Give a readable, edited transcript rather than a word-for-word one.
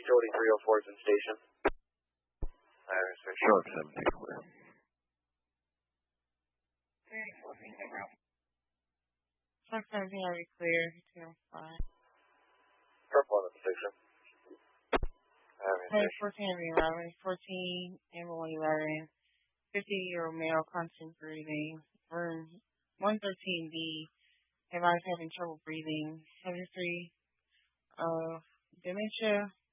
Jody 304 is in station. Sharp 17 clear. Sharp 17 already clear. 205. Sharp 1 in station. 14 every 11. 14 Amber 111. 50-year-old male, constant breathing. Room 113B. Advised having trouble breathing. Heavy history of dementia.